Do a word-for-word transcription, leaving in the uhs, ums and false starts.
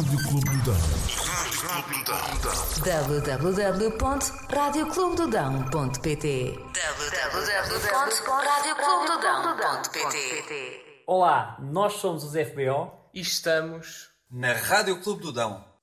Rádio Clube do Dão. w w w ponto rádio clube do dão ponto p t w w w ponto rádio clube do dão ponto p t. Olá, nós somos os F B O e estamos na Rádio Clube do Dão.